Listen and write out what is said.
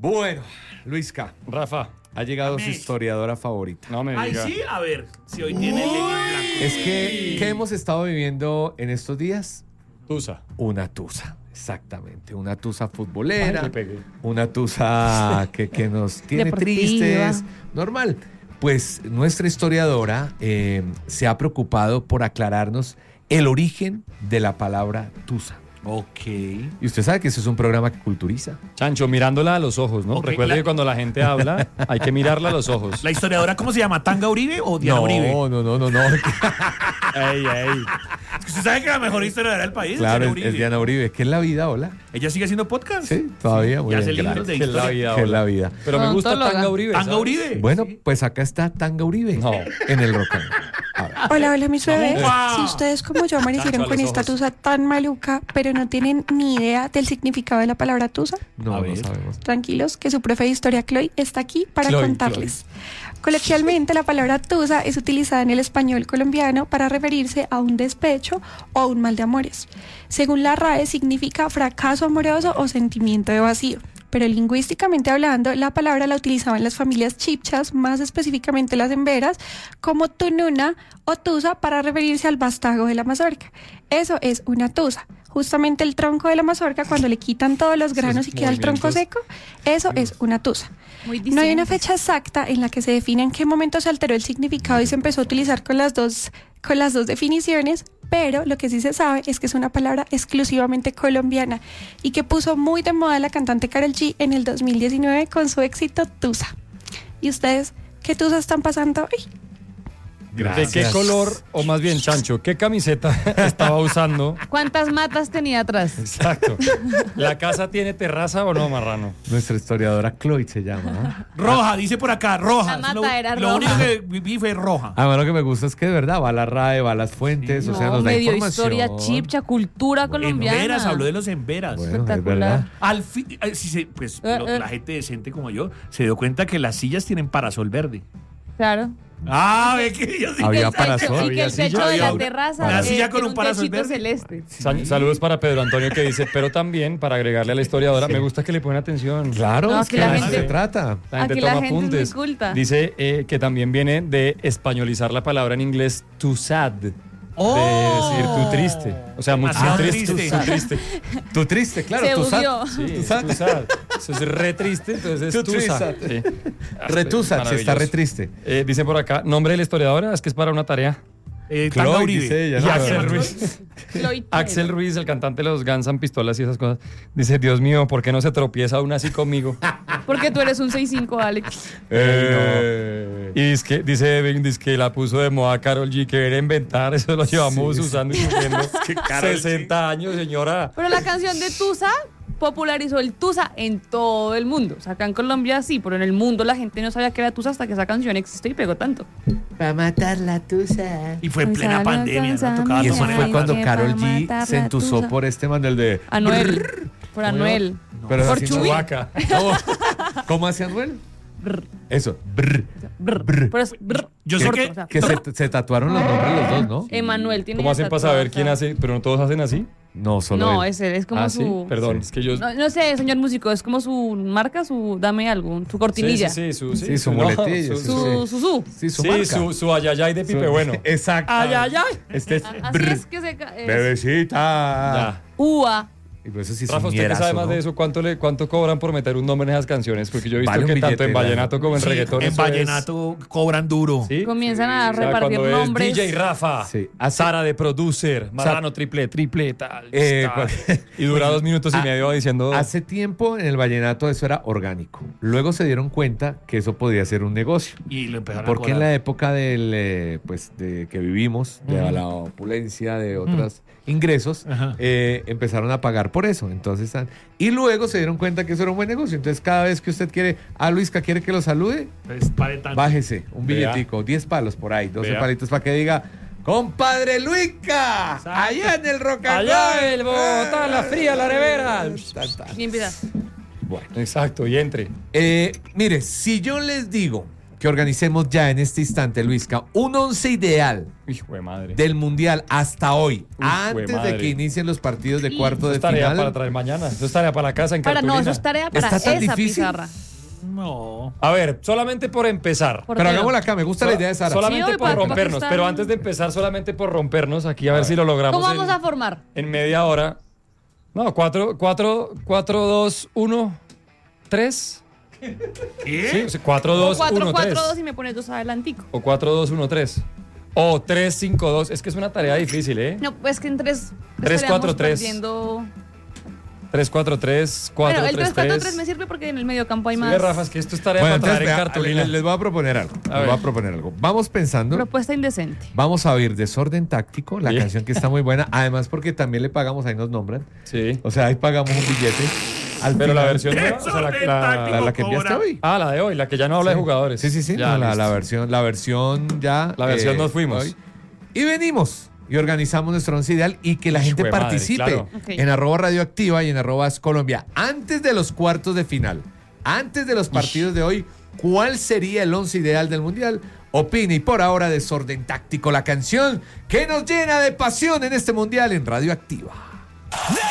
Bueno, Luisca, Rafa, ha llegado su historiadora favorita. no me Ay, diga. sí, a ver, si hoy tiene lengua en blanco. Es que, ¿qué hemos estado viviendo en estos días? Tusa. Una tusa, exactamente. Una tusa Ay, futbolera, le pegué. una tusa que nos tiene Deportiva. tristes, normal. Pues nuestra historiadora se ha preocupado por aclararnos el origen de la palabra tusa. Ok. Y usted sabe que ese es un programa que culturiza. Chancho, mirándola a los ojos, ¿no? Ok, Recuerde la- que cuando la gente habla, hay que mirarla a los ojos. ¿La historiadora cómo se llama? ¿Tanga Uribe o Diana Uribe? No. Ey, ey. Es que usted sabe que la mejor historiadora del país Claro, es es Diana Uribe. Diana Uribe. ¿Qué es la vida, hola? ¿Ella sigue haciendo podcast? Sí, todavía. Muy Ya bien, hace libros gracias. de Que es la historia. vida. ¿Qué es hola. la vida? Pero me gusta Odontóloga. Tanga Uribe. Tanga ¿sabes? Uribe. Bueno, Sí. pues acá está Tanga Uribe. No. En el rock and roll. A ver. Hola, mis bebés. ¡Upa! Si ustedes como yo amanecieron Chancho, a con los esta ojos. tusa tan maluca, pero no tienen ni idea del significado de la palabra tusa, No, A no ver. sabemos. tranquilos que su profe de historia Chloe está aquí para Chloe, contarles. Coloquialmente, la palabra tusa es utilizada en el español colombiano para referirse a un despecho o a un mal de amores. Según la RAE, significa fracaso amoroso o sentimiento de vacío. Pero lingüísticamente hablando, la palabra la utilizaban las familias chipchas, más específicamente las emberas, como tununa o tusa para referirse al vástago de la mazorca. Eso es una tusa. Justamente el tronco de la mazorca, cuando le quitan todos los granos y queda el tronco seco, eso es una tusa. No hay una fecha exacta en la que se define en qué momento se alteró el significado y se empezó a utilizar con las dos definiciones, pero lo que sí se sabe es que es una palabra exclusivamente colombiana y que puso muy de moda la cantante Karol G en el 2019 con su éxito Tusa. ¿Y ustedes qué tusa están pasando hoy? ¿De qué color, o más bien, Chancho, qué camiseta estaba usando? ¿Cuántas matas tenía atrás? Exacto. ¿La casa tiene terraza o no, marrano? Nuestra historiadora Chloe se llama. Roja, dice por acá, roja. La Es mata era lo roja. único que vi fue roja. Además, lo que me gusta es que de verdad va a la RAE, va a las fuentes, o sea, No, nos da medio información. historia chipcha, cultura colombiana. Emberas, habló de los emberas. Bueno, es Espectacular. verdad. Al fin, la gente decente como yo se dio cuenta que las sillas tienen parasol verde. Claro. Ah, ve que ellos sí Había que- parasol. Y que el silla, techo de la había terraza una silla con tiene un parasol techito verde. celeste. Saludos para Pedro Antonio que dice, pero también, para agregarle a la historiadora, me gusta que le ponen atención. Claro, No, es que que la de eso gente- se trata. La gente Aquí la toma gente es muy apuntes. culta. Dice que también viene de españolizar la palabra en inglés too sad. Oh. De decir tú triste. O sea, muy Demasiado triste. triste. Tú triste. Tú triste, claro. Se tú bugueó. Sí, Tú es sad. too sad. Eso es re triste, entonces Tú es too sad. triste. Sí. Retusa, se está Maravilloso. re triste. Dice por acá, nombre de la historiadora, es que es para una tarea. Tanga Chloe, Uribe. dice ella, Y ¿no? Axel Ruiz. Chloe Axel Taylor. Ruiz, el cantante de los Guns N' Pistolas y esas cosas, dice, Dios mío, ¿por qué no se tropieza aún así conmigo? Porque tú eres un 6'5", Alex. Y dice que la puso de moda Karol G, que era inventar, eso lo llevamos usando y sufriendo 60 años, señora. Pero la canción de Tusa popularizó el Tusa en todo el mundo. O sea, acá en Colombia sí, pero en el mundo la gente no sabía que era Tusa hasta que esa canción existió y pegó tanto. Para matar la tusa. Y fue en plena pandemia, ¿no? Tocaba Y eso tomar fue en cuando que Karol pa' G matar se la entusó tusa. por este man del de... Anuel. Por Anuel. Pero Por así Chuy. Vaca. ¿Cómo hace Anuel? Eso. Brr. Pero es brr. Yo sé Corto, que- o sea, Que se tatuaron los nombres los dos, ¿no? Emanuel tiene. ¿Cómo hacen para tatuado, saber o sea. quién hace? Pero no todos hacen así. No, solo No, él. es él, es como ¿Sí? su. Perdón, Sí. es que yo... No sé, señor músico, es como su marca, su. Dame algo, su cortinilla. Sí, Sí, su muletillo, sí, Su. Sí, su Sí, marca. su ayayay de Pipe Bueno. Exacto. Ayayay. Este es... Así es que se. Bebecita. Ya. Ua. Y pues eso sí es Rafa, un ¿usted qué ñerazo, sabe más ¿no? de eso? ¿Cuánto cobran por meter un nombre en esas canciones? Porque yo he visto Vale un que tanto billete, en claro. vallenato como en Sí, reggaetón en eso es- vallenato cobran duro. ¿Sí? Comienzan a O sea, repartir cuando nombres. es DJ Rafa, Sí. Sara de producer, Marrano triple, tal. Tal. Y dura 2 minutos y medio diciendo... Hace tiempo en el vallenato eso era orgánico. Luego se dieron cuenta que eso podía ser un negocio. Y lo empezaron Porque a en cobrar. la época de que vivimos, de la opulencia, de otros ingresos, Ajá. empezaron a pagar por eso. Entonces, y luego se dieron cuenta que eso era un buen negocio. Entonces, cada vez que usted quiere, Luisca, ¿quiere que lo salude? Pues, pare tanto. Bájese un Vea. billetico, 10 palos por ahí, 12 Vea. palitos para que diga, compadre Luisca, allá en el Rock and Allá Roll". el Bogotá, la fría, la revera. Y empieza. Bueno, Exacto, y entre. mire, si yo les digo que organicemos ya en este instante, Luisca, un 11 ideal Hijo de madre. del Mundial hasta hoy, Uy, antes de madre. que inicien los partidos de cuarto de Eso es tarea final. para traer mañana. Eso es tarea para la casa en Para cartulina. no, eso es tarea para ¿Está tan esa difícil? pizarra. No. A ver, solamente por empezar. Pero Portero. hagámosla acá, me gusta la idea de Sara. Solamente Sí, hoy por para rompernos. estar- Pero antes de empezar, solamente por rompernos, aquí a ver si lo logramos. ¿Cómo vamos a formar? En media hora. No, 4, 2, 1, 3. ¿Qué? Sí, 4, 2, 1, 3. 4-4-2 y me pones 2 adelantico. O 4, 2, 1, 3. O 3, 5, 2. Es que es una tarea difícil, ¿eh? No, pues que en 3. 3, 4, 3. 3, 4, 3, 4, Bueno, el 3, 3-4-3 3. me sirve porque en el medio campo hay más. Sí, Rafa, es que esto es tarea Bueno, para traer entonces, en vea, cartulina. les voy a proponer algo. A Les ver. voy a proponer algo. Vamos pensando. Propuesta indecente. Vamos a oír Desorden Táctico, la Bien. canción que está muy buena. Además, porque también le pagamos, ahí nos nombran. Sí. O sea, ahí pagamos un billete. Al Pero la final- versión nueva, o sea, la que enviaste hoy. Ah, la de hoy, la que ya no habla de jugadores. Sí, sí, sí. Ya, no, la listo. versión ya. La versión nos fuimos. hoy. Y venimos y organizamos nuestro once ideal y que la Hijo gente de madre, participe claro. Ok. en @radioactiva y en @Colombia. Antes de los cuartos de final, antes de los partidos de hoy, ¿cuál sería el once ideal del Mundial? Opine y por ahora Desorden Táctico, la canción que nos llena de pasión en este Mundial en Radioactiva.